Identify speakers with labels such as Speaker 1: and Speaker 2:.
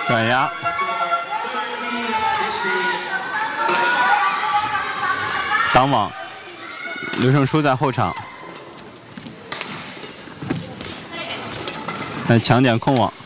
Speaker 1: 转压。挡网，刘胜书在后场，抢点控网。